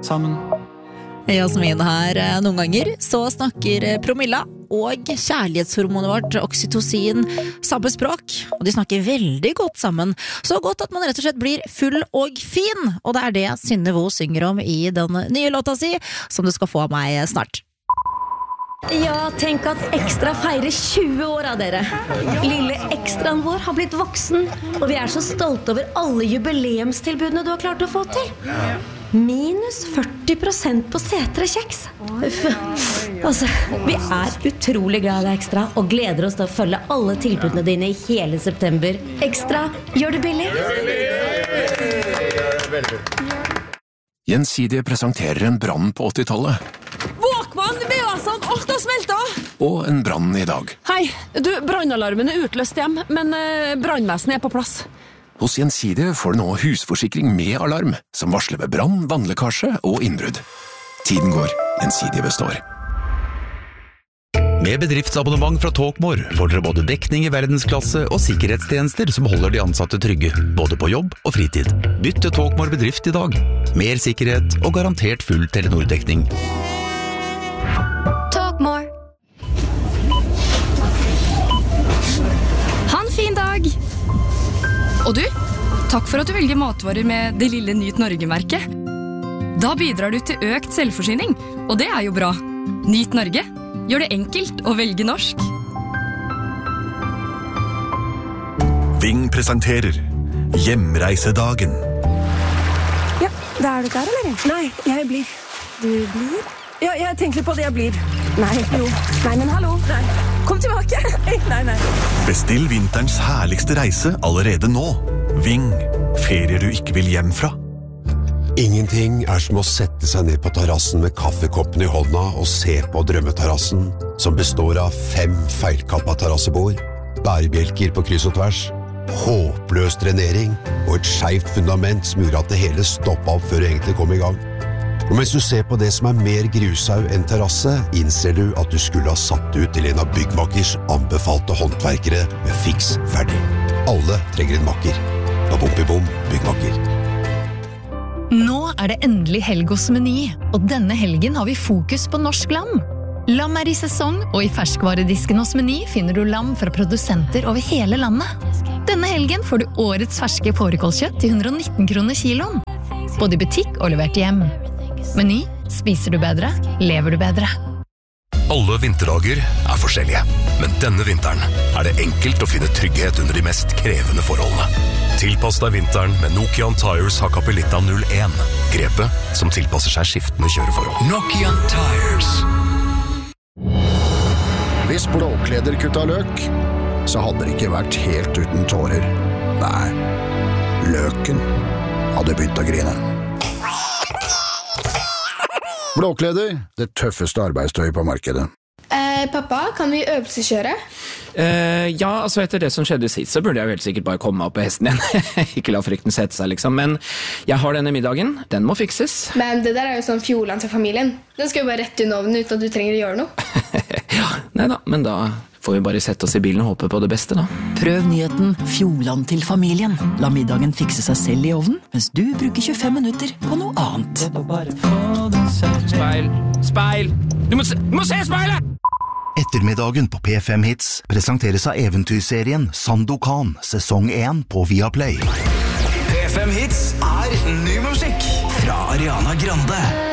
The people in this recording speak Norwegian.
sammen. Jasmin her. Noen ganger så snakker promilla og kjærlighetshormonet vårt, oxytocin, samme språk, og de snakker veldig godt sammen. Så godt at man rett og slett blir full og fin, og det er det Synne Vo synger om i den nye låta si, som du skal få av meg snart. Ja, tenk at Ekstra feirer 20 år av dere. Lille Ekstraen vår har blitt voksen, og vi er så stolte over alle jubileumstilbudene du har klart å få til. Minus 40% på setre kjeks. Altså, vi er utrolig glad i deg, Ekstra, og gleder oss til å følge alle tilbudene dine i hele september. Ekstra, gjør det billig. Gjensidige presenterer en brann på 80-tallet. Våkmann, VA-sant, alt har smeltet! Og en brann i dag. Hei, du, brannalarmen er utløst hjem, men brannvesenet er på plass. Hos Gjensidige får du nå husforsikring med alarm, som varsler ved brann, vannlekkasje og innbrudd. Tiden går, Gjensidige består. Med bedriftsabonnement fra Talkmore får dere både dekning i verdensklasse og sikkerhetstjenester som holder de ansatte trygge, både på jobb og fritid. Bytt til Talkmore bedrift i dag. Mer sikkerhet og garantert full Telenor-dekning. Talkmore. Ha en fin dag! Og du, takk for at du velger matvarer med det lille Nyt Norge-merket. Da bidrar du til økt selvforsyning, og det er jo bra. Nyt Norge, gjør det enkelt å velge norsk. Ving presenterer Hjemreisedagen. Ja, da er du der, eller? Nei, jeg blir. Du blir? Ja, jeg tenker på det jeg blir. Nei, jo. Nei, men hallo. Nei. Kom tilbake. Nei. Bestill vinterens herligste reise allerede nå. Ving, ferier du ikke vil hjem fra. Ingenting er som å sette seg ned på terrassen med kaffekoppen i hånda og se på drømmeterrassen, som består av 5 feilkappa terrassebord, bærebjelker på kryss og tvers, håpløs drenering og et skjevt fundament som gjorde at det hele stoppet opp før det egentlig kom i gang. Og mens du ser på det som er mer grushaug enn terrasse, innser du at du skulle ha satt ut til en av byggmakkers anbefalte håndverkere med fiks ferdig. Alle trenger en makker. Babom-bibom, byggmakker. Nå er det endelig helg hos Meny, og denne helgen har vi fokus på norsk lam. Lam er i sesong, og i ferskvaredisken hos Meny finner du lam fra produsenter over hele landet. Denne helgen får du årets ferske fårikålkjøtt til 119 kroner kiloen. Både i butikk og levert hjem. Meny, spiser du bedre, lever du bedre. Alle vinterdager er forskjellige, men denne vinteren er det enkelt å finne trygghet under de mest krevende forholdene. Tilpass deg vinteren med Nokian Tires Hakkapelitta 01. Grepet som tilpasser seg skiftende kjøreforhold. Nokian Tires. Hvis Blåkleder kutta løk, så hadde det ikke vært helt uten tårer. Nei, løken hadde begynt å grine. Blåkleder, det tøffeste arbeidstøy på markedet. Pappa, kan vi øvelseskjøre? Ja, altså etter det som skjedde sist, så burde jeg vel sikkert bare komme opp på hesten igjen. Ikke la frykten sette seg, liksom. Men jeg har denne middagen, den må fikses. Men det der er jo sånn fjoland til familien. Den skal jo bare rett under ovnen uten at du trenger å gjøre noe. Ja, neida, men da får vi bare sette oss i bilen og håpe på det beste, da. Prøv nyheten Fjordland til familien. La middagen fikse seg selv i ovnen, mens du bruker 25 minutter på noe annet. Speil! Du må se speilet! Ettermiddagen på P5 Hits presenteres av eventyrserien Sandokan, sesong 1 på Viaplay. P5 Hits er ny musikk fra Ariana Grande.